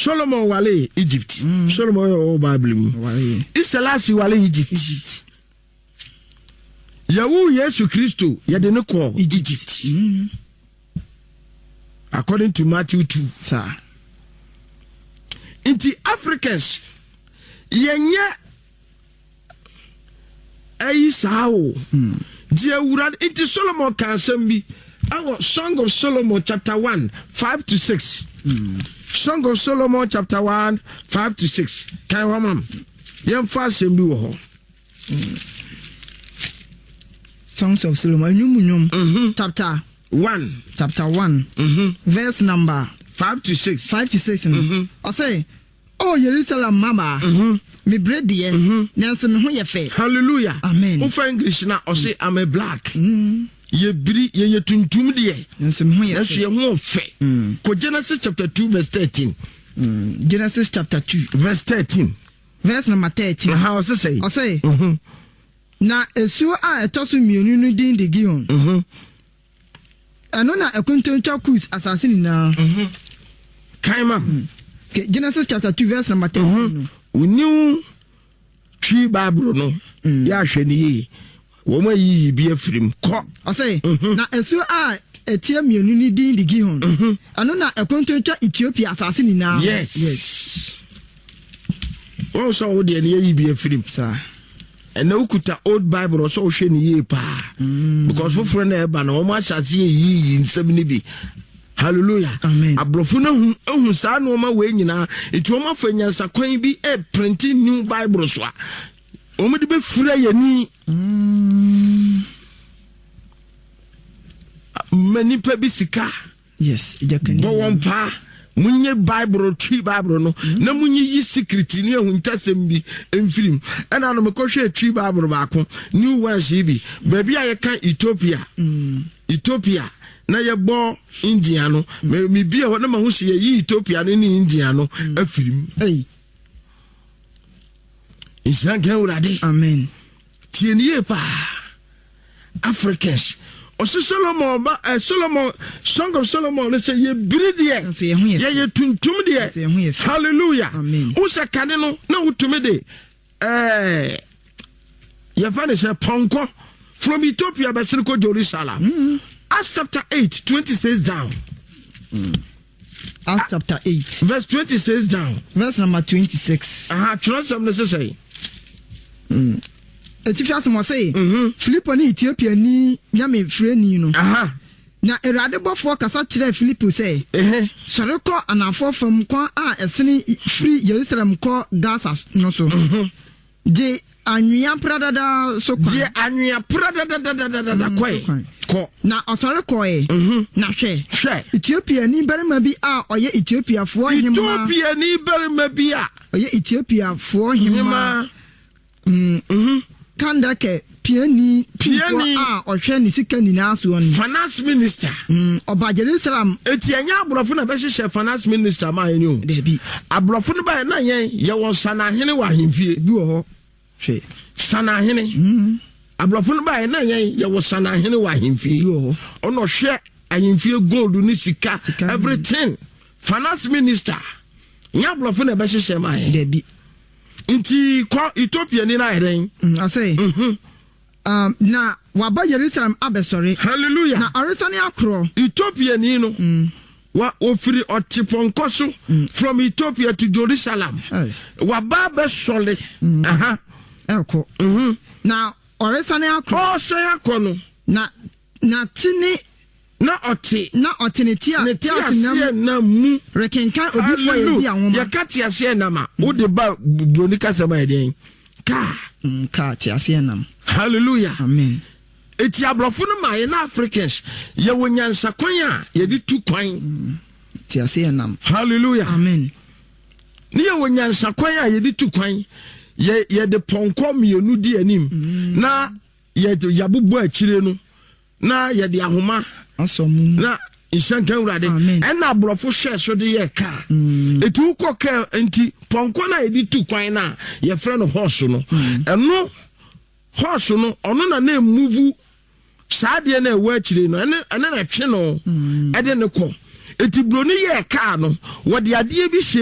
Solomon wale Egypt. Solomon o Bible wale. Iselasi wale Egypt. Yawu Yesu Kristo yede ne ko Egypt. According to Matthew 2. Sir. Inti Africans yenye ayi sao. Dia wurad inti Solomon kan sembi. Our Song of Solomon chapter 1 5-6. Song of Solomon chapter 1 5-6. Kai wamam. Yem fa sembi wo ho. Songs of Solomon nyum chapter 1 verse number 5-6. 5-6. I say, oh Jerusalem mama, me bread dear, nanso me ho ye fe. Hallelujah. Amen. Ufa English na o say I'm a black. Ye biri ye tuntum de. Nanso me ho ye fe. Nanso ye ho fe. Ko Genesis chapter 2 verse 13. Genesis chapter 2 verse 13. Verse number 13. How say? I say, na esuo a etoso mienu no din de Gihon. Ano na ekuntontwa Kus asase na. Kaima. Okay, Genesis chapter 2 verse number 10. Unu twi Bible no. Ya hwe ni yi. Wo ma yi bi afrim ko. I say, na esuo a etia mienu ni din de Gihon. Ano na ekuntontwa Ethiopia asase na. Yes. Wo so wo de ni yi bi afrim sir. And now kuta old Bible so hwe ni yi pa. Because for friend e ba na wo ma asase yi nsem ni bi. Hallelujah. Amen. Abrofo no hu sa no ma we nyina etu o ma fa nyansa kwan bi e printing new Bible so a o mo de be fura yani mani pa bi sika. Yes, ejakani bo won pa munye Bible tree Bible no na munye yi secret ni ehun tasem bi emfirim ana no me ko hwe tree Bible ba ko new ones bi ba bi a ye kan Ethiopia na ye bo India no me bia ho na ma ho se ye Ethiopia no ni India no afirim Islam gan urade. Amen. Tienie pa Africans Osi Solomon ba Solomon Song of Solomon le say ye bridie ye tuntum de. Hallelujah. Amen. Usa kane no na utumi de ye fa ne say ponko from Ethiopia ba siriko Jerusalem. Acts chapter 8 20 says down. Acts chapter 8 verse 20 says down. Verse number 26. Trust some say. Etifias mo say Philippo ni Ethiopia ni nyame freni no. Na erade bofo kasa kire Philippo say sore ko anafo fam kwa a esene free Jerusalem ko Gaza no so. Je anwia pradada so kwa. Je anwia pradada ko. Na osore ko na hwe Ethiopia ni berima bi a oye Ethiopia fo hima. Ethiopia ni berima bi a oye Ethiopia fo hima. Kandake piani a ohwe ni sika ni na so no finance minister oba Jerusalem etianya abrofo na be hye finance minister ma yen o debi abrofo no ba na yen ye won sana hene wa hemfie bi wo ho hwe sana hene abrofo no ba na yen ye won sana hene wa hemfie bi wo ho ono hwe ahemfie gold ni sika everything finance minister nya abrofo na be hye ma yen debi inti ko Ethiopia ni na eden I say na waba Jerusalem abesore. Hallelujah. Na oresani akro Ethiopia ni no wa ofiri otiponkoso from Ethiopia to Jerusalem waba besole eko na oresani akro say akono na tini na otineti a tiasia na mu rekenkan obi fo yezi awoma ya katiasia na ma wo de ba bronika sema eden ka tiasia nam. Hallelujah. Amen. Eti abrofo no ma ye na Africans ye wonyansa kwan a ye di tu kwan tiasia nam. Hallelujah. Amen. Ni ye wonyansa kwan a ye di tu kwan ye de ponko mienu di anim na ye yabubu akire no na ye de ahoma asomu na ishankan urade na abrofo hwe so de ye ka etu ko ka enti ponko na ye di tu kwan na ye frɛ no horse no eno horse no ono na move saade na ewa akire no ene na twe no ede ne ko eti broni ye ka no wo de ade bi